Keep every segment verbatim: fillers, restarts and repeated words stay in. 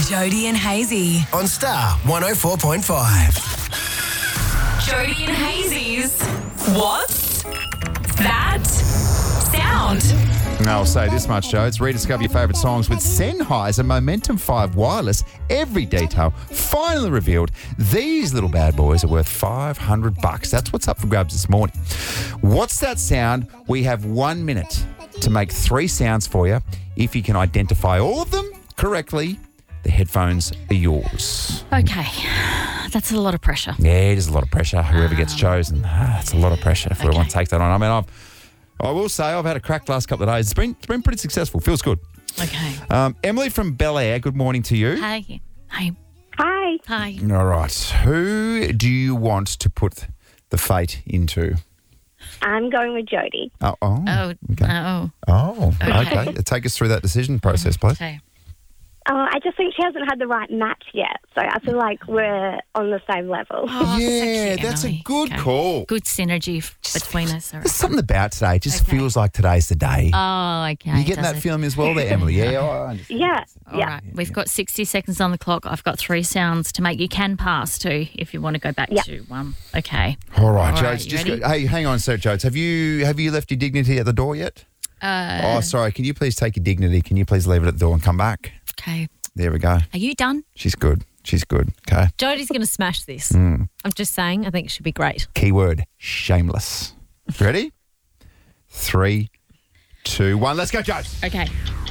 Jody and Hazy on Star one oh four point five. Jody and Hazy's What's That Sound? I'll say this much, Joe. It's rediscover your favourite songs with Sennheiser Momentum five Wireless. Every detail finally revealed. These little bad boys are worth five hundred bucks. That's what's up for grabs this morning. What's that sound? We have one minute to make three sounds for you. If you can identify all of them correctly, the headphones are yours. Okay. That's a lot of pressure. Yeah, it is a lot of pressure. Whoever gets chosen, ah, it's a lot of pressure if we Okay. want to take that on. I mean, I've, I will say I've had a crack the last couple of days. It's been, it's been pretty successful. Feels good. Okay. Um, Emily from Bel Air, good morning to you. Hi. Hi. Hi. Hi. All right. Who do you want to put the fate into? I'm going with Jody. Oh, oh, Oh, okay. oh. Oh, Okay. okay. Take us through that decision process, please. Okay. Uh, I just think she hasn't had the right match yet, so I feel like we're on the same level. Oh, Yeah, thank you, that's a Emily. good Okay. call. Good synergy f- between us. All There's right. something about today. It just Okay. feels like today's the day. Oh, okay. you getting Does that it? feeling as well there, Emily? Yeah, oh, I understand. Yeah, All yeah. right. We've got sixty seconds on the clock. I've got three sounds to make. You can pass too if you want to go back Yeah. to one. Okay. All right, All Jodes. right, you Just ready? go, hey, hang on a sec, Jodes. Have you have you left your dignity at the door yet? Uh, oh, sorry. Can you please take your dignity? Can you please leave it at the door and come back? okay. There we go. Are you done? She's good. She's good. Okay. Jody's going to smash this. Mm. I'm just saying, I think it should be great. Keyword, shameless. Ready? Three, two, one. Let's go, Jodes. Okay.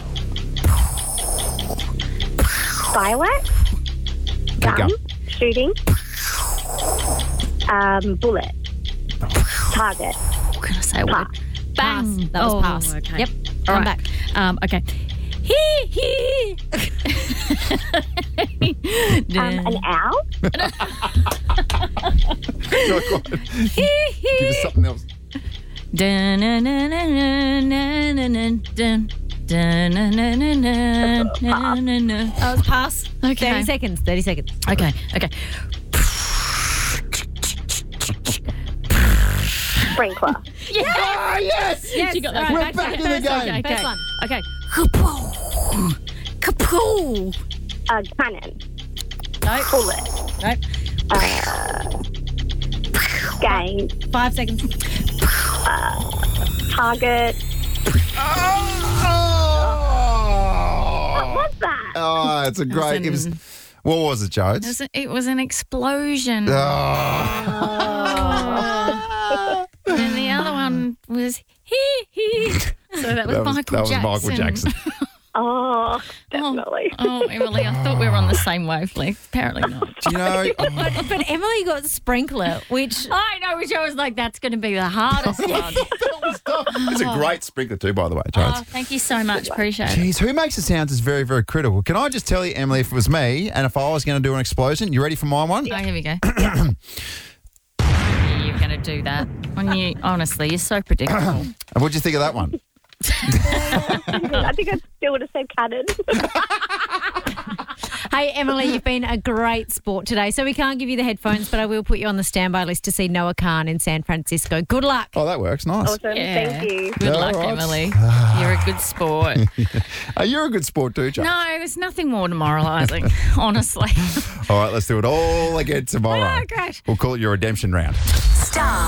Fireworks, Keep gun, going. shooting, um, bullet, target. What can I say? a Pass. word? Bang. Pass. That was oh, pass. Okay. Yep. All Come right. back. Um, okay. Hee hee. Um, an owl, Not quite. Give us something else. Dun, dun, dun, dun, dun, dun, dun, dun, dun, dun, dun, dun, dun, dun. That was pass. Okay. thirty seconds. thirty seconds. Okay. Okay. sprinkler, Ah, yes. Yes. You got all that. right, We're back, back to in the first one. game. Okay. First one. Okay. Kapoo. Kapoo. a cannon, Nope. bullet, Nope. game, Five seconds. target. Oh. What's that? Oh, it's a great. It was. an- What was it, Jodes? It was, a, it was an explosion. Oh. And then the other one was hee hee. So that was, That was- Michael that was Jackson. Michael Jackson. Oh, definitely. Oh, Emily, I thought we were on the same wavelength. Apparently not. Do you know? oh, But Emily got sprinkler, which I know, which I was like, that's going to be the hardest one. it's a great sprinkler too, by the way, Oh, Jodes. thank you so much. Appreciate it. Jeez, who makes the sounds is very, very critical. Can I just tell you, Emily, if it was me and if I was going to do an explosion, you ready for my one? Oh, here we go. You're going to do that. When you, honestly, you're so predictable. And what'd you think of that one? I think I still would have said cannon. Hey, Emily, you've been a great sport today. So we can't give you the headphones, but I will put you on the standby list to see Noah Khan in San Francisco. Good luck. Oh, that works. Nice. Awesome. Yeah. Thank you. Good All luck, right. Emily. You're a good sport. Oh, you're a good sport too, Jodes. No, there's nothing more demoralising, honestly. All right, let's do it all again tomorrow. Oh, great. We'll call it your redemption round. Star